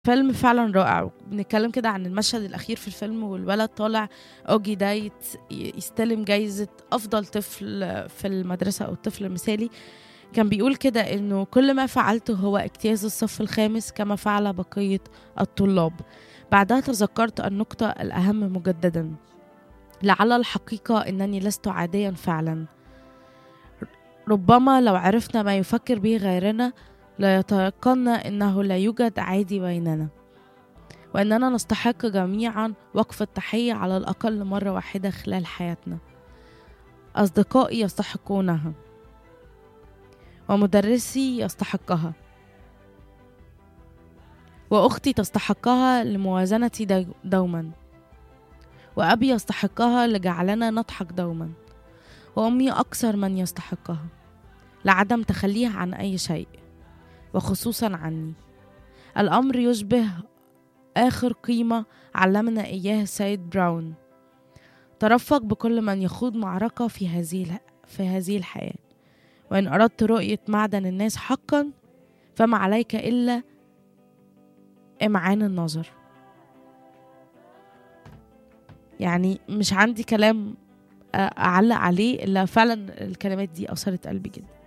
فيلم فعلا رائع. بنتكلم كده عن المشهد الأخير في الفيلم، والولد طالع أوجي ده يستلم جايزة أفضل طفل في المدرسة أو الطفل المثالي. كان بيقول كده إنه كل ما فعلته هو اجتياز الصف الخامس كما فعل بقية الطلاب. بعدها تذكرت النقطة الأهم مجددا: لعل الحقيقة أنني لست عاديا فعلا. ربما لو عرفنا ما يفكر به غيرنا ليتيقن أنه لا يوجد عادي بيننا، وأننا نستحق جميعا وقف التحية على الأقل مرة واحدة خلال حياتنا. أصدقائي يستحقونها، ومدرسي يستحقها، وأختي تستحقها لموازنتي دوما، وأبي يستحقها لجعلنا نضحك دوما، وأمي أكثر من يستحقها لعدم تخليها عن أي شيء، وخصوصا عني. الأمر يشبه آخر قيمة علمنا إياه السيد براون: ترفق بكل من يخوض معركة في هذه الحياة، وإن أردت رؤية معدن الناس حقا فما عليك إلا إمعان النظر. يعني مش عندي كلام أعلق عليه، إلا فعلا الكلمات دي أثرت قلبي جدا.